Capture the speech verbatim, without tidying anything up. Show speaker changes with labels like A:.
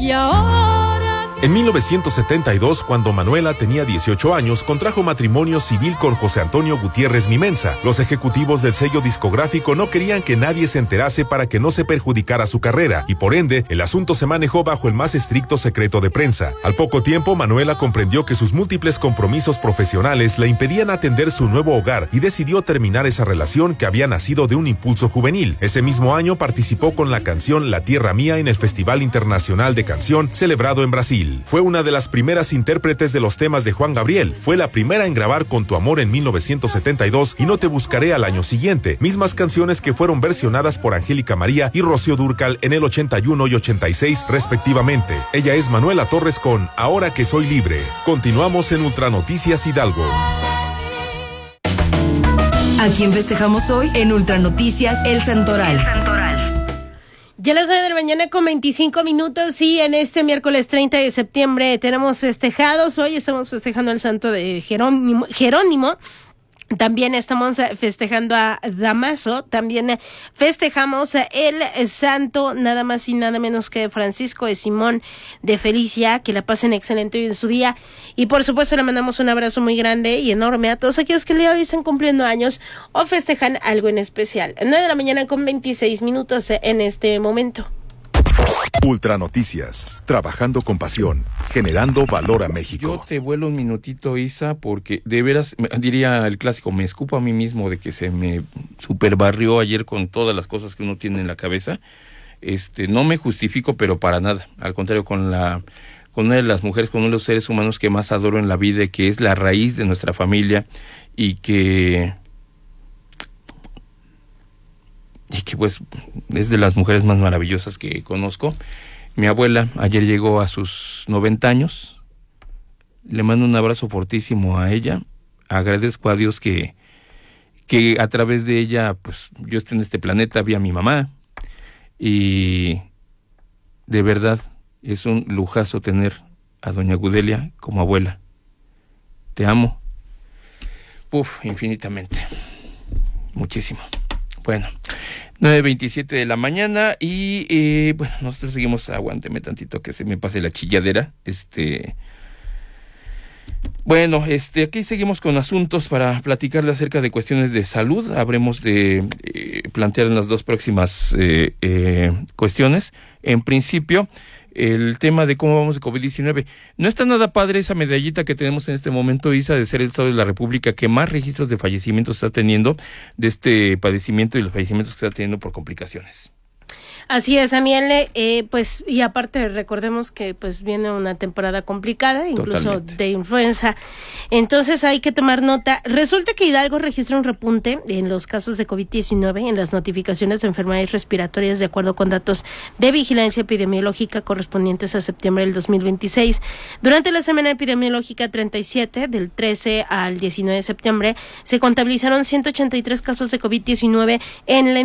A: Y ahora...
B: En mil novecientos setenta y dos, cuando Manuela tenía dieciocho años, contrajo matrimonio civil con José Antonio Gutiérrez Mimensa. Los ejecutivos del sello discográfico no querían que nadie se enterase para que no se perjudicara su carrera, y por ende, el asunto se manejó bajo el más estricto secreto de prensa. Al poco tiempo, Manuela comprendió que sus múltiples compromisos profesionales le impedían atender su nuevo hogar y decidió terminar esa relación que había nacido de un impulso juvenil. Ese mismo año participó con la canción La Tierra Mía en el Festival Internacional de Canción celebrado en Brasil. Fue una de las primeras intérpretes de los temas de Juan Gabriel. Fue la primera en grabar Con tu amor en mil novecientos setenta y dos y No te buscaré al año siguiente, mismas canciones que fueron versionadas por Angélica María y Rocío Dúrcal en el ochenta y uno y ochenta y seis respectivamente. Ella es Manuela Torres con Ahora que soy libre. Continuamos en Ultranoticias Hidalgo.
C: ¿A quién festejamos hoy? En Ultranoticias El Santoral. El Santoral.
D: Ya las nueve de la mañana con veinticinco minutos y en este miércoles treinta de septiembre tenemos festejados. Hoy estamos festejando al santo de Jerónimo. Jerónimo. También estamos festejando a Damaso, también festejamos el santo nada más y nada menos que Francisco de Simón de Felicia, que la pasen excelente hoy en su día, y por supuesto le mandamos un abrazo muy grande y enorme a todos aquellos que hoy están cumpliendo años o festejan algo en especial. nueve de la mañana con veintiséis minutos en este momento.
B: Ultranoticias, trabajando con pasión, generando valor a México.
E: Yo te vuelo un minutito, Isa, porque de veras, diría el clásico, me escupo a mí mismo de que se me superbarrió ayer con todas las cosas que uno tiene en la cabeza. Este, no me justifico, pero para nada. Al contrario, con la con una de las mujeres, con uno de los seres humanos que más adoro en la vida, que es la raíz de nuestra familia y que... y que pues es de las mujeres más maravillosas que conozco. Mi abuela ayer llegó a sus noventa años, le mando un abrazo fortísimo a ella, agradezco a Dios que, que a través de ella pues yo esté en este planeta, vi a mi mamá, y de verdad es un lujazo tener a doña Gudelia como abuela. Te amo, uf, infinitamente, muchísimo. Bueno, nueve veintisiete de la mañana y eh, bueno, nosotros seguimos, aguánteme tantito que se me pase la chilladera. Este, bueno, este, aquí seguimos con asuntos para platicarle acerca de cuestiones de salud. Habremos de eh, plantear en las dos próximas eh, eh, cuestiones. En principio, el tema de cómo vamos de COVID diecinueve. No está nada padre esa medallita que tenemos en este momento, Isa, de ser el estado de la República que más registros de fallecimientos está teniendo de este padecimiento y los fallecimientos que está teniendo por complicaciones.
D: Así es, Daniel, eh, pues, y aparte recordemos que pues viene una temporada complicada, incluso Totalmente. de influenza, entonces hay que tomar nota. Resulta que Hidalgo registra un repunte en los casos de COVID diecinueve en las notificaciones de enfermedades respiratorias de acuerdo con datos de vigilancia epidemiológica correspondientes a septiembre del dos mil veintiséis. Durante la semana epidemiológica treinta y siete, del trece al diecinueve de septiembre, se contabilizaron ciento ochenta y tres casos de COVID diecinueve en la